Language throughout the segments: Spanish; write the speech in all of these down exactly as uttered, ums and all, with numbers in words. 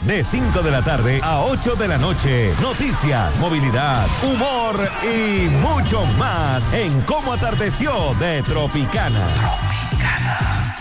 de cinco de la tarde a ocho de la noche. Noticias, movilidad, humor y mucho más en Cómo Atardeció de Tropicana. Tropicana.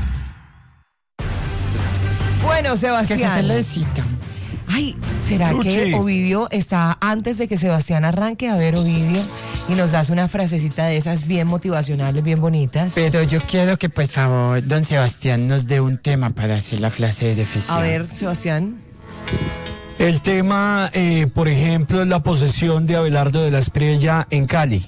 Bueno, Sebastián. ¿Qué se necesita? Ay, ¿será Luchi. que Ovidio está antes de que Sebastián arranque? A ver, Ovidio, y nos das una frasecita de esas bien motivacionales, bien bonitas. Pero yo quiero que, por favor, don Sebastián nos dé un tema para hacer la frase de oficial. A ver, Sebastián. El tema, eh, por ejemplo, es la posesión de Abelardo de la Espriella en Cali.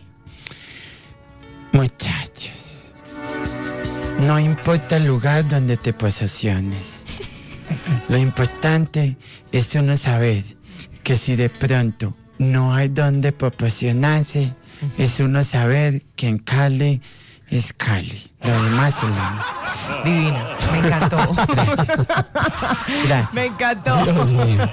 Muchachos, no importa el lugar donde te posesiones. Lo importante es uno saber que si de pronto no hay donde proporcionarse, es uno saber que en Cali es Cali. Lo demás es lo Divina, me encantó. Gracias. Gracias. Me encantó. Dios mío.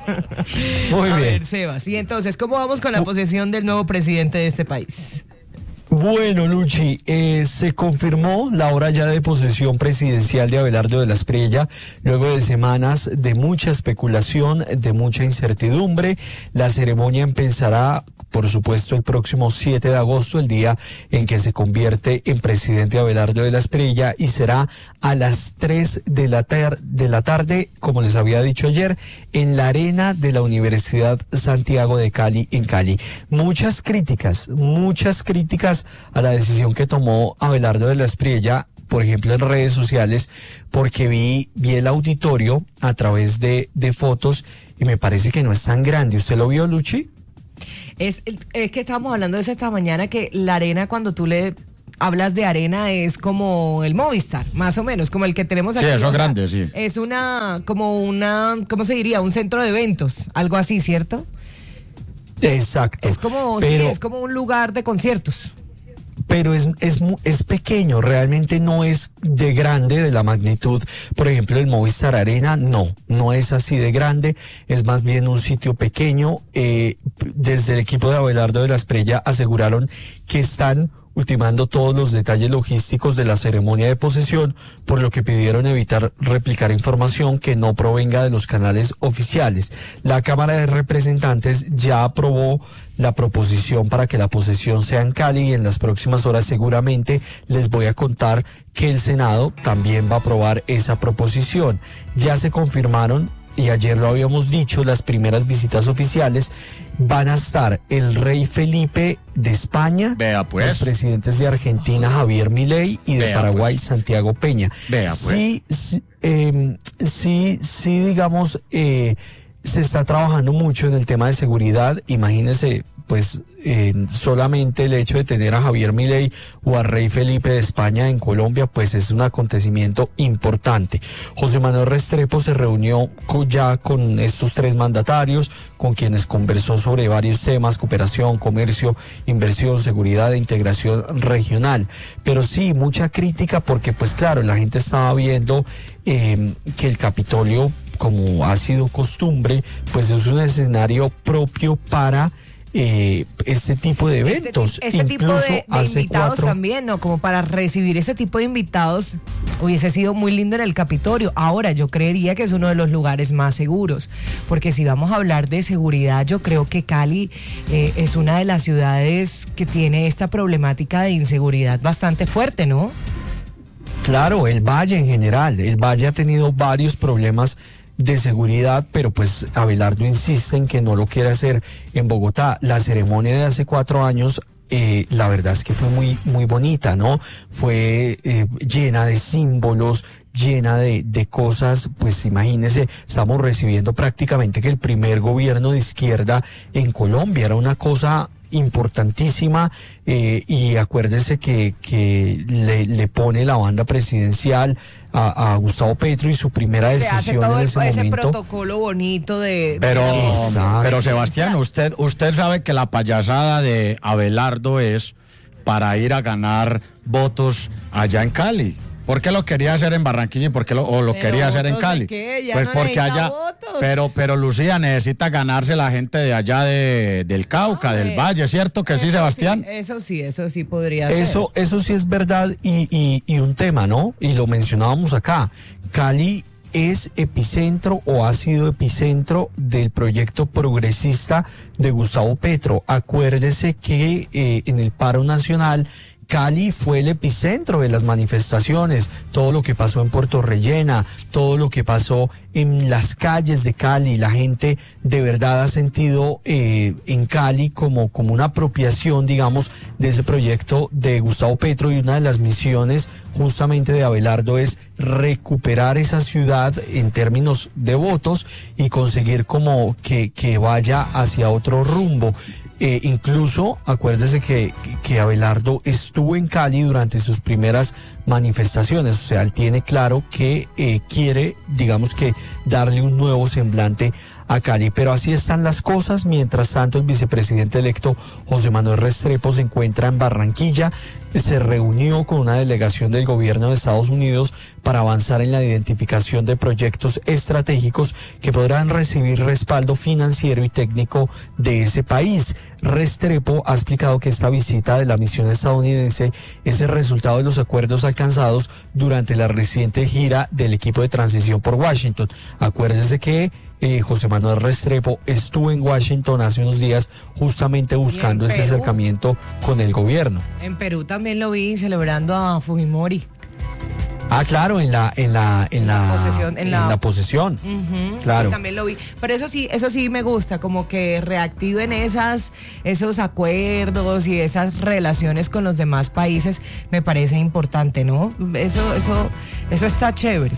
Muy A bien. ver, Sebas, y entonces, ¿cómo vamos con la posesión del nuevo presidente de este país? Bueno, Luchi, eh, se confirmó la hora ya de posesión presidencial de Abelardo de la Espriella, luego de semanas de mucha especulación, de mucha incertidumbre. La ceremonia empezará, por supuesto, el próximo siete de agosto, el día en que se convierte en presidente Abelardo de la Espriella, y será a las tres de la, tar- de la tarde, como les había dicho ayer, en la arena de la Universidad Santiago de Cali, en Cali. Muchas críticas, muchas críticas a la decisión que tomó Abelardo de la Espriella, por ejemplo en redes sociales, porque vi, vi el auditorio a través de, de fotos y me parece que no es tan grande. ¿Usted lo vio, Luchi? Es, es que estábamos hablando de eso esta mañana, que la arena, cuando tú le hablas de arena, es como el Movistar, más o menos, como el que tenemos aquí. Sí, eso es grande, sí. Es una, como una, ¿cómo se diría? Un centro de eventos, algo así, ¿cierto? Exacto. Es como, pero, sí, es como un lugar de conciertos. Pero es, es, es pequeño, realmente no es de grande, de la magnitud, por ejemplo, el Movistar Arena, no, no es así de grande, es más bien un sitio pequeño. Eh, desde el equipo de Abelardo de la Espriella aseguraron que están ultimando todos los detalles logísticos de la ceremonia de posesión, por lo que pidieron evitar replicar información que no provenga de los canales oficiales. La Cámara de Representantes ya aprobó la proposición para que la posesión sea en Cali, y en las próximas horas seguramente les voy a contar que el Senado también va a aprobar esa proposición. Ya se confirmaron, y ayer lo habíamos dicho, las primeras visitas oficiales. Van a estar el rey Felipe de España, Vea pues. los presidentes de Argentina Javier Milei y de Vea Paraguay pues. Santiago Peña. Vea pues. Sí, sí, eh, sí, sí, digamos, eh, se está trabajando mucho en el tema de seguridad. Imagínense, pues eh, solamente el hecho de tener a Javier Milei o a Rey Felipe de España en Colombia, pues es un acontecimiento importante. José Manuel Restrepo se reunió con, ya con estos tres mandatarios, con quienes conversó sobre varios temas: cooperación, comercio, inversión, seguridad e integración regional. Pero sí, mucha crítica porque, pues claro, la gente estaba viendo eh, que el Capitolio, como ha sido costumbre, pues es un escenario propio para Eh, este tipo de eventos. Este, este tipo de, de invitados cuatro... también, ¿no? Como para recibir ese tipo de invitados hubiese sido muy lindo en el Capitolio. Ahora, yo creería que es uno de los lugares más seguros, porque si vamos a hablar de seguridad, yo creo que Cali eh, es una de las ciudades que tiene esta problemática de inseguridad bastante fuerte, ¿no? Claro, el Valle en general, el Valle ha tenido varios problemas de seguridad, pero pues Abelardo insiste en que no lo quiere hacer en Bogotá. La ceremonia de hace cuatro años, eh, la verdad es que fue muy, muy bonita, ¿no? Fue eh, llena de símbolos, llena de, de cosas. Pues imagínense, estamos recibiendo prácticamente que el primer gobierno de izquierda en Colombia. Era una cosa importantísima, eh, y acuérdense que, que le, le pone la banda presidencial a, a Gustavo Petro, y su primera decisión se hace todo en el, ese, ese momento, protocolo bonito de... Pero, Exacto. pero Sebastián, usted, usted sabe que la payasada de Abelardo es para ir a ganar votos allá en Cali. ¿Por qué lo quería hacer en Barranquilla y por qué lo, o lo Pero quería hacer en ¿votos de Cali? qué? Ya Pues no porque necesita allá, votos. pero pero Lucía necesita ganarse la gente de allá de, del Cauca, Ah, del eh, Valle, ¿cierto que sí, Eso Sebastián? sí, eso sí, eso sí podría ser. Eso, eso sí es verdad, y, y, y un tema, ¿no? Y lo mencionábamos acá. Cali es epicentro o ha sido epicentro del proyecto progresista de Gustavo Petro. Acuérdese que eh, en el paro nacional Cali fue el epicentro de las manifestaciones, todo lo que pasó en Puerto Rellena, todo lo que pasó en las calles de Cali, la gente de verdad ha sentido eh, en Cali como, como una apropiación, digamos, de ese proyecto de Gustavo Petro, y una de las misiones justamente de Abelardo es recuperar esa ciudad en términos de votos y conseguir como que, que vaya hacia otro rumbo. Eh, incluso, acuérdese que, que Abelardo estuvo en Cali durante sus primeras manifestaciones, o sea, él tiene claro que eh, quiere, digamos que, darle un nuevo semblante a Cali, pero así están las cosas. Mientras tanto, el vicepresidente electo José Manuel Restrepo se encuentra en Barranquilla, se reunió con una delegación del gobierno de Estados Unidos para avanzar en la identificación de proyectos estratégicos que podrán recibir respaldo financiero y técnico de ese país. Restrepo ha explicado que esta visita de la misión estadounidense es el resultado de los acuerdos alcanzados durante la reciente gira del equipo de transición por Washington. Acuérdense que Eh, José Manuel Restrepo estuvo en Washington hace unos días justamente buscando ese acercamiento con el gobierno. En Perú también lo vi celebrando a Fujimori. Ah, claro, en la en la en la, la posesión, en, en la, la posesión. Uh-huh, claro. Sí, también lo vi. Pero eso sí, eso sí me gusta, como que reactiven esas esos acuerdos y esas relaciones con los demás países, me parece importante, ¿no? Eso eso eso está chévere.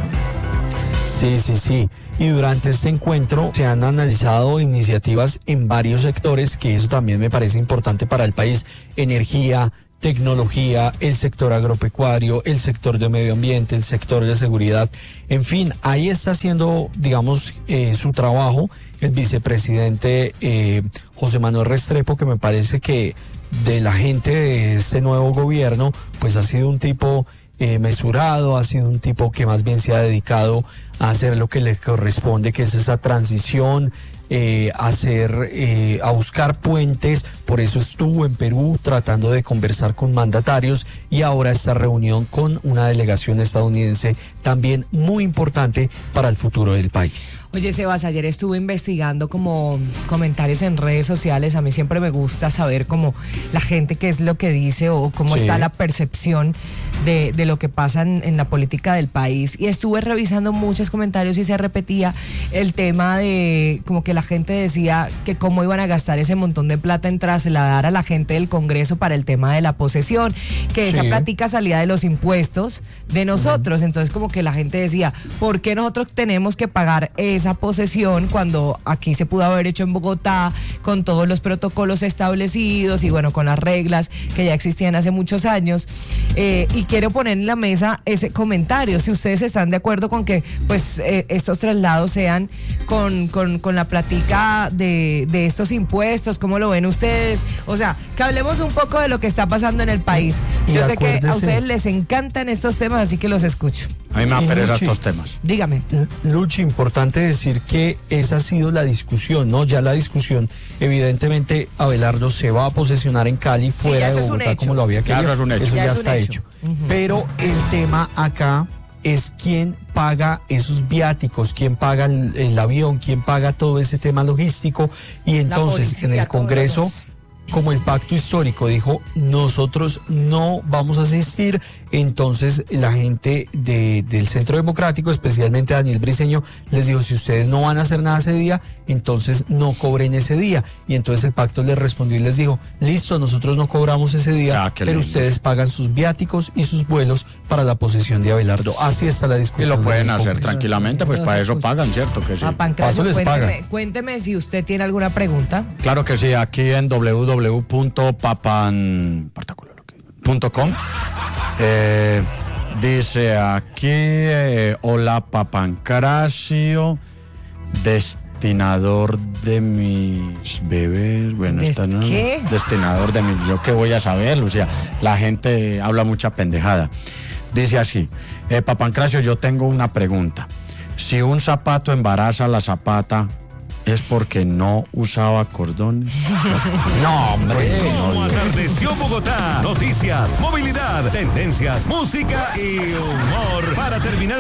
Sí, sí, sí. Y durante este encuentro se han analizado iniciativas en varios sectores, que eso también me parece importante para el país: energía, tecnología, el sector agropecuario, el sector de medio ambiente, el sector de seguridad. En fin, ahí está haciendo, digamos, eh, su trabajo el vicepresidente eh, José Manuel Restrepo, que me parece que de la gente de este nuevo gobierno, pues ha sido un tipo Eh, mesurado, ha sido un tipo que más bien se ha dedicado a hacer lo que le corresponde, que es esa transición, eh, a hacer, eh, a buscar puentes. Por eso estuvo en Perú tratando de conversar con mandatarios, y ahora esta reunión con una delegación estadounidense también muy importante para el futuro del país. Oye, Sebas, ayer estuve investigando como comentarios en redes sociales. A mí siempre me gusta saber cómo la gente qué es lo que dice o cómo sí. está la percepción de, de lo que pasa en, en la política del país. Y estuve revisando muchos comentarios y se repetía el tema de como que la gente decía que cómo iban a gastar ese montón de plata en trasladar a la gente del Congreso para el tema de la posesión, que esa sí. plática salía de los impuestos de nosotros. Uh-huh. Entonces como que la gente decía, ¿por qué nosotros tenemos que pagar esa posesión cuando aquí se pudo haber hecho en Bogotá con todos los protocolos establecidos y bueno, con las reglas que ya existían hace muchos años? Eh, y quiero poner en la mesa ese comentario, si ustedes están de acuerdo con que pues eh, estos traslados sean con, con, con la plática de, de estos impuestos. ¿Cómo lo ven ustedes? O sea, que hablemos un poco de lo que está pasando en el país. Yo sé que a ustedes les encantan estos temas, así que los escucho. A mí me apereza estos temas. Dígame. Luchi, importante decir que esa ha sido la discusión, ¿no? Ya la discusión, evidentemente, Abelardo se va a posesionar en Cali, fuera sí, de Bogotá, como lo había querido. Claro, es un hecho. Eso ya, ya está hecho. hecho. Uh-huh. Pero el tema acá es quién paga esos viáticos, quién paga el, el avión, quién paga todo ese tema logístico. Y entonces, policía, en el Congreso, como el pacto histórico dijo, nosotros no vamos a asistir, entonces la gente de, del Centro Democrático, especialmente Daniel Briceño, les dijo, si ustedes no van a hacer nada ese día, entonces no cobren ese día. Y entonces el pacto les respondió y les dijo, listo, nosotros no cobramos ese día, ah, pero lindo. Ustedes pagan sus viáticos y sus vuelos para la posesión de Abelardo. Así está la discusión. Y lo pueden hacer tranquilamente, pues para eso pagan, ¿cierto? Que sí. A Pancracio, les cuénteme, pagan. Cuénteme si usted tiene alguna pregunta. Claro que sí, aquí en doble u doble u doble u punto papan punto com eh, dice aquí, eh, hola Papancracio, destinador de mis bebés. Bueno, esta no ¿qué? Destinador de mis, yo qué voy a saber, Lucía, la gente habla mucha pendejada. Dice así, eh, Papancracio, yo tengo una pregunta. Si un zapato embaraza a la zapata, ¿es porque no usaba cordones? No, hombre. ¿Cómo atardeció Bogotá? Noticias, movilidad, tendencias, música y humor para terminar